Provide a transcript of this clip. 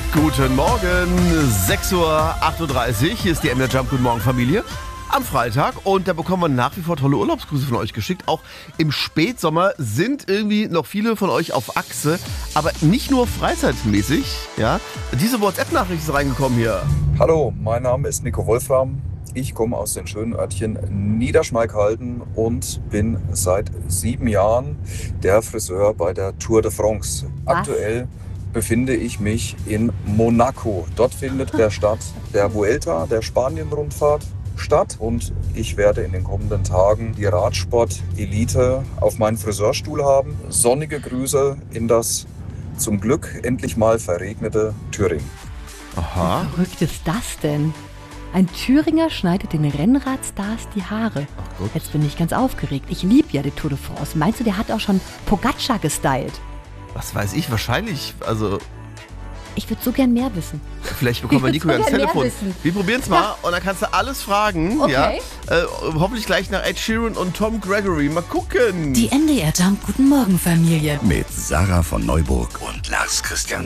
Guten Morgen, 6.38 Uhr, hier ist die MDR Jump. Guten Morgen, Familie. Am Freitag, und da bekommen wir nach wie vor tolle Urlaubsgrüße von euch geschickt. Auch im Spätsommer sind irgendwie noch viele von euch auf Achse, aber nicht nur freizeitmäßig. Ja? Diese WhatsApp-Nachricht ist reingekommen hier. Hallo, mein Name ist Nico Wolfram. Ich komme aus dem schönen Örtchen Niederschmalkalden und bin seit 7 Jahren der Friseur bei der Tour de France. Aktuell befinde ich mich in Monaco. Dort findet der Vuelta, der Spanien-Rundfahrt, statt, und ich werde in den kommenden Tagen die Radsport-Elite auf meinen Friseurstuhl haben. Sonnige Grüße in das zum Glück endlich mal verregnete Thüringen. Aha. Wie verrückt ist das denn? Ein Thüringer schneidet den Rennradstars die Haare. Jetzt bin ich ganz aufgeregt. Ich liebe ja die Tour de France. Meinst du, der hat auch schon Pogacar gestylt? Was weiß ich, wahrscheinlich, also Ich würde so gern mehr wissen. vielleicht bekommen wir Nico ja ans gern mehr Telefon. wissen. Wir probieren es mal und dann kannst du alles fragen. Okay. Ja? Hoffentlich gleich nach Ed Sheeran und Tom Gregory. Mal gucken. Die MDR Jump Guten Morgen Familie. Mit Sarah von Neuburg und Lars Christian